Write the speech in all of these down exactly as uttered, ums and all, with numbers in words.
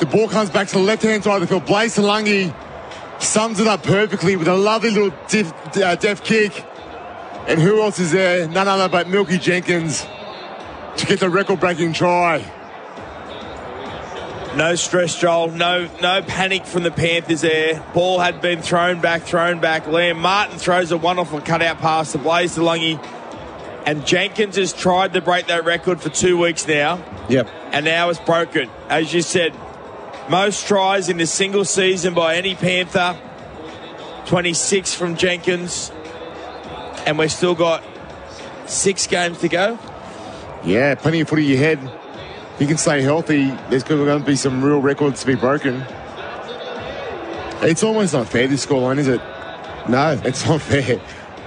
the ball comes back to the left-hand side of the field. Blaise Salungi sums it up perfectly with a lovely little diff, uh, deft kick. And who else is there? None other but Milky Jenkins to get the record-breaking try. No stress, Joel. No no panic from the Panthers there. Ball had been thrown back, thrown back. Liam Martin throws a wonderful cutout pass to Blaise Salungi. And Jenkins has tried to break that record for two weeks now. Yep. And now it's broken. As you said, most tries in a single season by any Panther. twenty-six from Jenkins. And we've still got six games to go. Yeah, plenty of footy ahead. If he can stay healthy, there's going to be some real records to be broken. It's almost not fair, this scoreline, is it? No. It's not fair.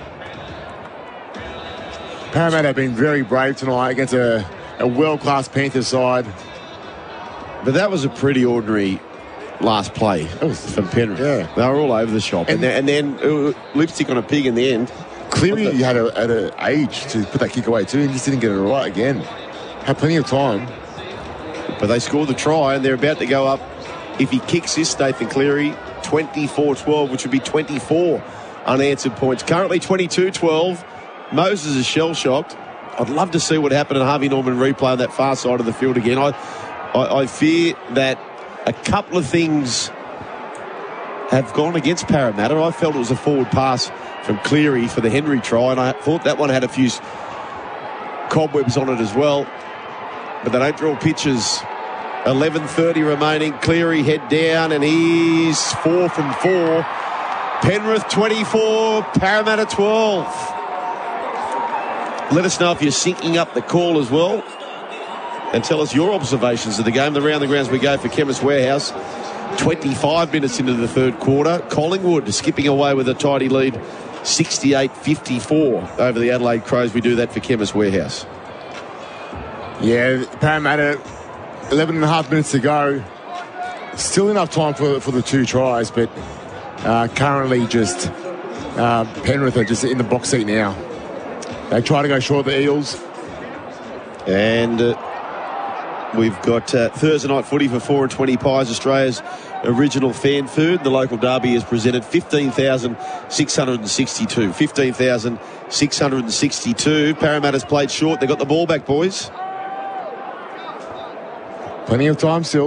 Parramatta have been very brave tonight against a, a world-class Panthers side. But that was a pretty ordinary last play from Penrith. Yeah. They were all over the shop. And, and then, and then uh, lipstick on a pig in the end. Cleary had a, had an age to put that kick away too and just didn't get it right again. Had plenty of time. But they scored the try and they're about to go up. If he kicks this, Nathan Cleary, twenty-four twelve, which would be twenty-four unanswered points. Currently twenty-two twelve. Moses is shell-shocked. I'd love to see what happened in Harvey Norman replay on that far side of the field again. I, I, I fear that a couple of things have gone against Parramatta. I felt it was a forward pass from Cleary for the Henry try, and I thought that one had a few cobwebs on it as well. But they don't draw pictures. eleven thirty remaining. Cleary head down, and he's four from four. Penrith twenty-four, Parramatta twelve. Let us know if you're syncing up the call as well, and tell us your observations of the game. The round the grounds we go for Chemist Warehouse. twenty-five minutes into the third quarter. Collingwood skipping away with a tidy lead, sixty-eight fifty-four over the Adelaide Crows. We do that for Chemist Warehouse. Yeah, Parramatta, eleven and a half minutes to go. Still enough time for, for the two tries, but uh, currently just uh, Penrith are just in the box seat now. They try to go short the Eels. And uh, we've got uh, Thursday night footy for four and twenty Pies, Australia's original fan food. The local derby is presented fifteen thousand six hundred sixty-two. fifteen thousand six hundred sixty-two. Parramatta's played short. They got the ball back, boys. Plenty of time still.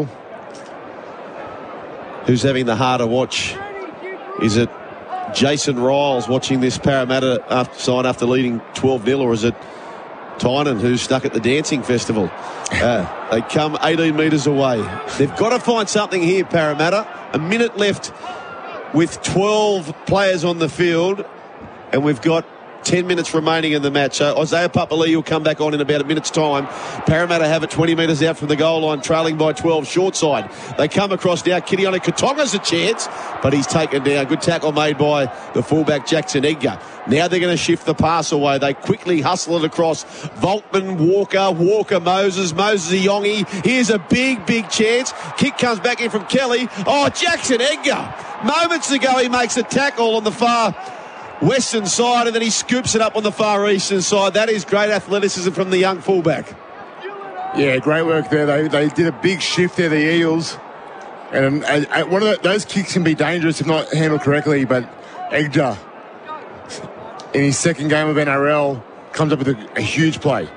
Who's having the harder watch? Is it Jason Riles watching this Parramatta after, side after leading twelve nil, or is it Tynan who's stuck at the dancing festival? Uh, they come eighteen metres away. They've got to find something here, Parramatta. A minute left with twelve players on the field, and we've got ten minutes remaining in the match. So Isaiah Papali'i will come back on in about a minute's time. Parramatta have it twenty metres out from the goal line, trailing by twelve short side. They come across now. Kitione Katonga's a chance, but he's taken down. Good tackle made by the fullback Jackson Edgar. Now they're going to shift the pass away. They quickly hustle it across. Volkman, Walker, Walker, Moses, Moses Iyongi. Here's a big, big chance. Kick comes back in from Kelly. Oh, Jackson Edgar. Moments ago he makes a tackle on the far western side, and then he scoops it up on the far eastern side. That is great athleticism from the young fullback. Yeah, great work there. They they did a big shift there, the Eels. And, and, and one of the, those kicks can be dangerous if not handled correctly, but Edgar, in his second game of N R L, comes up with a, a huge play.